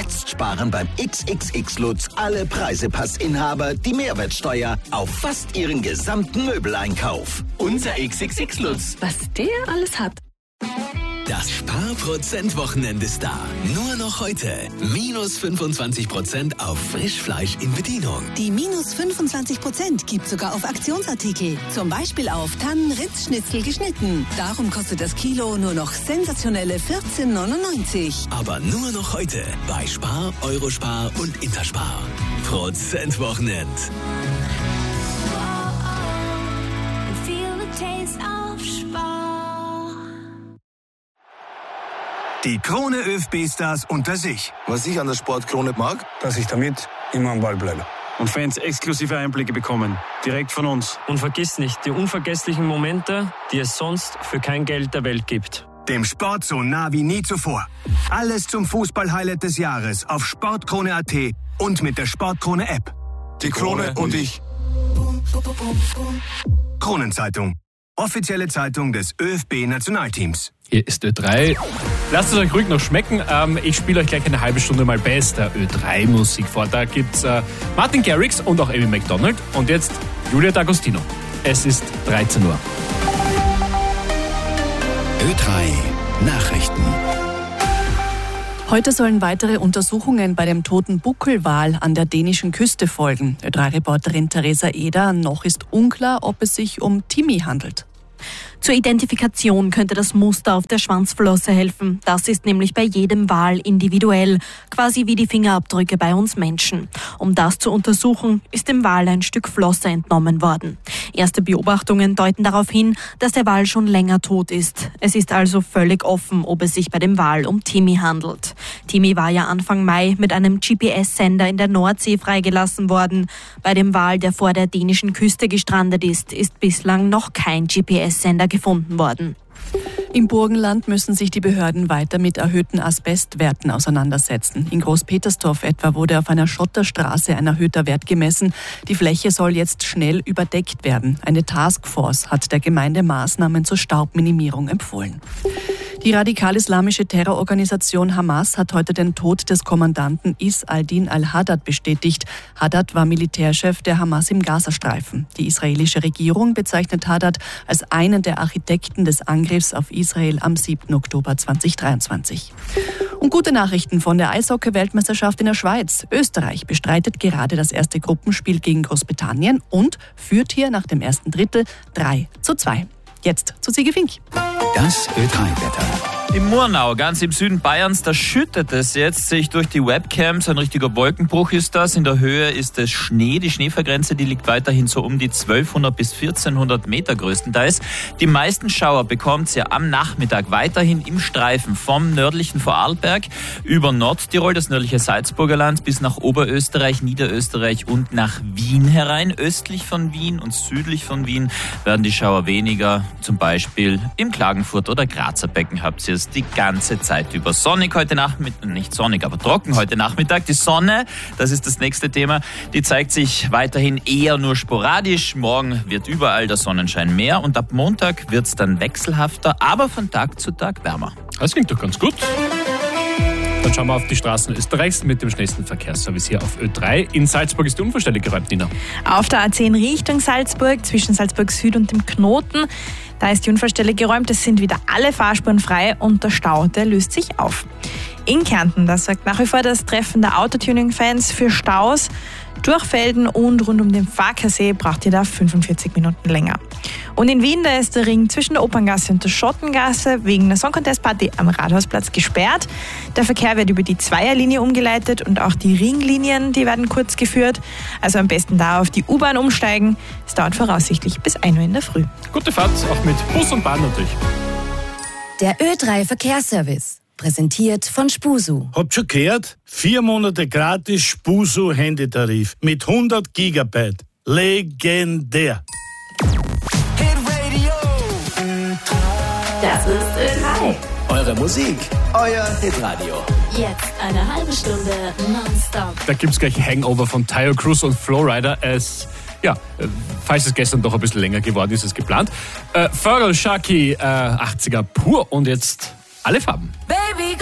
Jetzt sparen beim XXX-Lutz alle Preisepassinhaber die Mehrwertsteuer auf fast ihren gesamten Möbeleinkauf. Unser XXX-Lutz. Was der alles hat. Das Sparprozent-Wochenende ist da. Nur noch heute. Minus 25% auf Frischfleisch in Bedienung. Die minus 25% gibt sogar auf Aktionsartikel. Zum Beispiel auf Tannen-Ritz-Schnitzel geschnitten. Darum kostet das Kilo nur noch sensationelle 14,99. Aber nur noch heute bei Spar, Eurospar und Interspar. Prozent-Wochenend. Die Krone ÖFB-Stars unter sich. Was ich an der Sportkrone mag, Dass ich damit immer am Ball bleibe. Und Fans exklusive Einblicke bekommen. Direkt von uns. Und vergiss nicht, die unvergesslichen Momente, die es sonst für kein Geld der Welt gibt. Dem Sport so nah wie nie zuvor. Alles zum Fußball-Highlight des Jahres auf Sportkrone.at und mit der Sportkrone-App. die Krone und ich. Kronenzeitung. Offizielle Zeitung des ÖFB-Nationalteams. Hier ist Ö3. Lasst es euch ruhig noch schmecken. Ich spiele euch gleich eine halbe Stunde mal bester Ö3-Musik vor. Da gibt's Martin Garrix und auch Amy Macdonald. Und jetzt Julia D'Agostino. Es ist 13 Uhr. Ö3 Nachrichten. Heute sollen weitere Untersuchungen bei dem toten Buckelwal an der dänischen Küste folgen. Ö3-Reporterin Theresa Eder, noch ist unklar, ob es sich um Timmy handelt. Zur Identifikation könnte das Muster auf der Schwanzflosse helfen. Das ist nämlich bei jedem Wal individuell, quasi wie die Fingerabdrücke bei uns Menschen. Um das zu untersuchen, ist dem Wal ein Stück Flosse entnommen worden. Erste Beobachtungen deuten darauf hin, dass der Wal schon länger tot ist. Es ist also völlig offen, ob es sich bei dem Wal um Timmy handelt. Timmy war ja Anfang Mai mit einem GPS-Sender in der Nordsee freigelassen worden. Bei dem Wal, der vor der dänischen Küste gestrandet ist bislang noch kein GPS-Sender gefunden worden. Im Burgenland müssen sich die Behörden weiter mit erhöhten Asbestwerten auseinandersetzen. In Großpetersdorf etwa wurde auf einer Schotterstraße ein erhöhter Wert gemessen. Die Fläche soll jetzt schnell überdeckt werden. Eine Taskforce hat der Gemeinde Maßnahmen zur Staubminimierung empfohlen. Die radikal-islamische Terrororganisation Hamas hat heute den Tod des Kommandanten Is al-Din al-Haddad bestätigt. Haddad war Militärchef der Hamas im Gazastreifen. Die israelische Regierung bezeichnet Haddad als einen der Architekten des Angriffs auf Israel am 7. Oktober 2023. Und gute Nachrichten von der Eishockey-Weltmeisterschaft in der Schweiz. Österreich bestreitet gerade das erste Gruppenspiel gegen Großbritannien und führt hier nach dem ersten Drittel 3:2. Jetzt zu Sigi Fink. Das Ö3-Wetter. Im Murnau, ganz im Süden Bayerns, da schüttet es jetzt, sehe ich durch die Webcams, ein richtiger Wolkenbruch ist das. In der Höhe ist es Schnee, die Schneefallgrenze, die liegt weiterhin so um die 1200 bis 1400 Meter größtenteils. Die meisten Schauer bekommt ihr am Nachmittag weiterhin im Streifen vom nördlichen Vorarlberg über Nordtirol, das nördliche Salzburger Land, bis nach Oberösterreich, Niederösterreich und nach Wien herein. Östlich von Wien und südlich von Wien werden die Schauer weniger, zum Beispiel im Klagenfurt oder Grazer Becken habt ihr es die ganze Zeit über. Sonnig heute Nachmittag, nicht sonnig, aber trocken heute Nachmittag. Die Sonne, das ist das nächste Thema, die zeigt sich weiterhin eher nur sporadisch. Morgen wird überall der Sonnenschein mehr und ab Montag wird es dann wechselhafter, aber von Tag zu Tag wärmer. Das klingt doch ganz gut. Dann schauen wir auf die Straßen Österreichs mit dem schnellsten Verkehrsservice hier auf Ö3. In Salzburg ist die Unfallstelle geräumt, Nina. Auf der A10 Richtung Salzburg, zwischen Salzburg Süd und dem Knoten, da ist die Unfallstelle geräumt. Es sind wieder alle Fahrspuren frei und der Stau, der löst sich auf. In Kärnten, das sorgt nach wie vor das Treffen der Autotuning-Fans für Staus. Durch Felden und rund um den Farkasee braucht ihr da 45 Minuten länger. Und in Wien, da ist der Ring zwischen der Operngasse und der Schottengasse wegen der Song Contest Party am Rathausplatz gesperrt. Der Verkehr wird über die Zweierlinie umgeleitet und auch die Ringlinien, die werden kurz geführt. Also am besten da auf die U-Bahn umsteigen. Es dauert voraussichtlich bis 1 Uhr in der Früh. Gute Fahrt, auch mit Bus und Bahn natürlich. Der Ö3 Verkehrsservice. Präsentiert von Spusu. Habt schon gehört? 4 Monate gratis Spusu Handytarif mit 100 Gigabyte. Legendär. Das ist Ö3. Eure Musik, euer Hitradio. Jetzt eine halbe Stunde nonstop. Da gibt's gleich Hangover von Tayo Cruz und Flowrider. Falls es gestern doch ein bisschen länger geworden ist als geplant. Fergal Sharkey, 80er pur und jetzt alle Farben.